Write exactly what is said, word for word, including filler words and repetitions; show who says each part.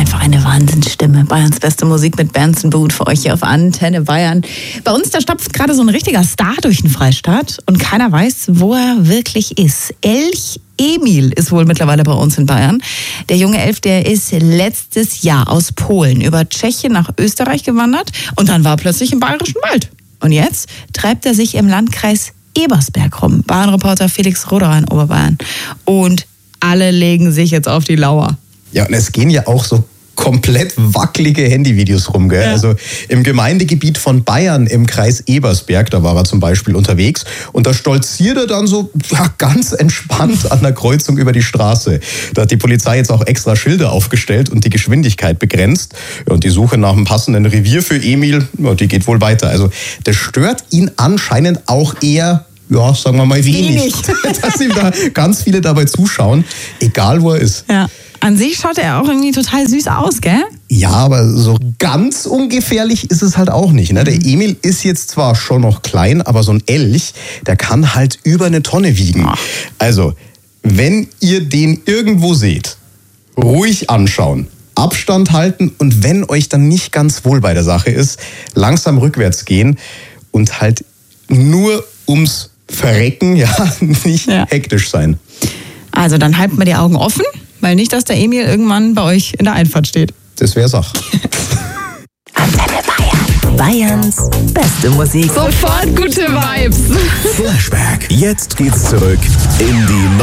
Speaker 1: einfach eine Wahnsinnsstimme. Bayerns beste Musik mit Benson Boot für euch hier auf Antenne Bayern. Bei uns, da stapft gerade so ein richtiger Star durch den Freistaat und keiner weiß, wo er wirklich ist. Elch Emil ist wohl mittlerweile bei uns in Bayern. Der junge Elf, der ist letztes Jahr aus Polen über Tschechien nach Österreich gewandert und dann war er plötzlich im Bayerischen Wald. Und jetzt treibt er sich im Landkreis Ebersberg rum. Bayern-Reporter Felix Roderer in Oberbayern. Und alle legen sich jetzt auf die Lauer.
Speaker 2: Ja, und es gehen ja auch so komplett wackelige Handyvideos rum, gell? Ja. Also im Gemeindegebiet von Bayern im Kreis Ebersberg, da war er zum Beispiel unterwegs und da stolziert er dann so ja, ganz entspannt an der Kreuzung über die Straße. Da hat die Polizei jetzt auch extra Schilder aufgestellt und die Geschwindigkeit begrenzt. Und die Suche nach einem passenden Revier für Emil, ja, die geht wohl weiter. Also das stört ihn anscheinend auch eher, ja, sagen wir mal wenig, wenig. dass ihm da ganz viele dabei zuschauen, egal wo er ist.
Speaker 1: Ja. An sich schaut er auch irgendwie total süß aus, gell?
Speaker 2: Ja, aber so ganz ungefährlich ist es halt auch nicht. Ne? Der Emil ist jetzt zwar schon noch klein, aber so ein Elch, der kann halt über eine Tonne wiegen. Ach. Also, wenn ihr den irgendwo seht, ruhig anschauen, Abstand halten und wenn euch dann nicht ganz wohl bei der Sache ist, langsam rückwärts gehen und halt nur ums Verrecken, ja, nicht ja. hektisch sein.
Speaker 1: Also, dann halten wir die Augen offen. Weil nicht, dass der Emil irgendwann bei euch in der Einfahrt steht.
Speaker 2: Das wäre Sache.
Speaker 3: Antenne Bayern. Bayerns beste Musik.
Speaker 1: Sofort gute Vibes.
Speaker 4: Flashback. Jetzt geht's zurück in die